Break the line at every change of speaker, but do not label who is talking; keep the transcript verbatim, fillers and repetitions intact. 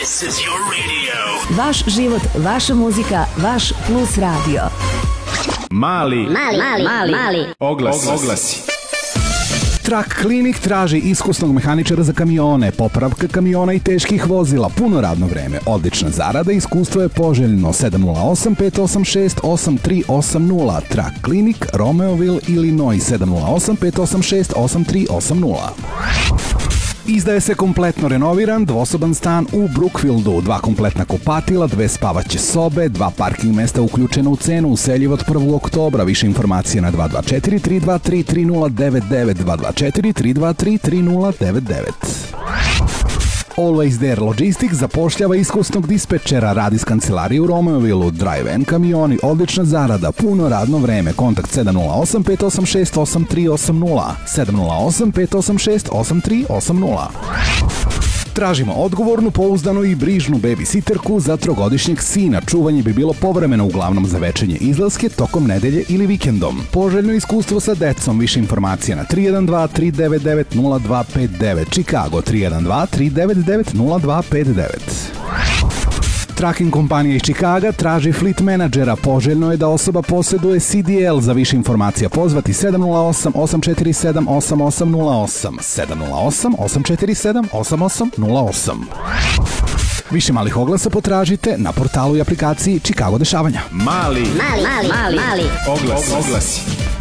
This is your radio.
Vaš život, vaša muzika, vaš Plus radio.
Mali,
mali, mali, mali, mali.
Oglasi. Oglasi.
Truck Clinic traži iskusnog mehaničara za kamione, popravka kamiona i teških vozila, puno radno vreme, odlična zarada, iskustvo je poželjno. Sedam nula osam pet osam šest osam tri osam nula. Truck Clinic, Romeoville, Illinois. Sedam nula osam pet osam šest osam tri osam nula. Izdaje se kompletno renoviran dvosoban stan u Brookfieldu, dva kompletna kupatila, dve spavaće sobe, dva parking mesta uključena u cenu, useljiv od prvog oktobra. Više informacije na dva dva četiri tri dva tri tri nula devet devet, dva dva četiri tri dva tri tri nula devet devet. Always There Logistics zapošljava iskusnog dispečera, radi s kancelarije u Romeovilleu, drive-in kamioni, odlična zarada, puno radno vreme. Kontakt sedam nula osam pet osam šest osam tri osam nula, sedam nula osam pet osam šest osam tri osam nula. Tražimo odgovornu, pouzdanu i brižnu babysitterku za trogodišnjeg sina. Čuvanje bi bilo povremeno, uglavnom za večernje izlaske, tokom nedelje ili vikendom. Poželjno iskustvo sa decom. Više informacija na tri jedan dva tri devet devet nula dva pet devet. Chicago tri jedan dva tri devet devet nula dva pet devet. Trucking kompanija iz Chicaga traži fleet menadžera. Poželjno je da osoba posjeduje C D L. Za više informacija pozvati sedam nula osam osam četiri sedam osam osam nula osam, sedam nula osam osam četiri sedam osam osam nula osam. Više malih oglasa potražite na portalu i aplikaciji Chicago dešavanja.
Mali,
mali, mali, mali, mali.
Oglasi. Oglasi.